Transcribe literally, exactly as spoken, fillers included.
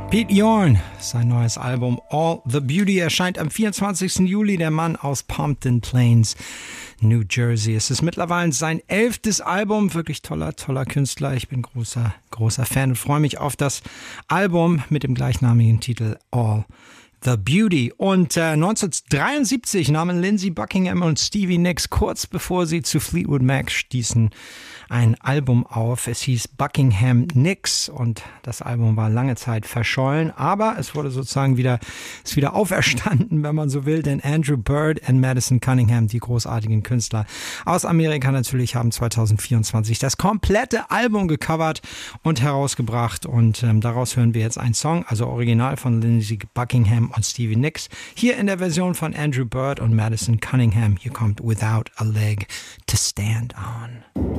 Pete Yorn, sein neues Album All the Beauty erscheint am vierundzwanzigsten Juli. Der Mann aus Pompton Plains, New Jersey. Es ist mittlerweile sein elftes Album. Wirklich toller, toller Künstler. Ich bin großer, großer Fan und freue mich auf das Album mit dem gleichnamigen Titel All the Beauty. Und äh, neunzehnhundertdreiundsiebzig nahmen Lindsey Buckingham und Stevie Nicks kurz bevor sie zu Fleetwood Mac stießen ein Album auf. Es hieß Buckingham Nicks und das Album war lange Zeit verschollen, aber es wurde sozusagen wieder, ist wieder auferstanden, wenn man so will, denn Andrew Bird und Madison Cunningham, die großartigen Künstler aus Amerika natürlich, haben zweitausendvierundzwanzig das komplette Album gecovert und herausgebracht und ähm, daraus hören wir jetzt einen Song, also original von Lindsey Buckingham und Stevie Nicks, hier in der Version von Andrew Bird und Madison Cunningham. Hier kommt Without a Leg to Stand On.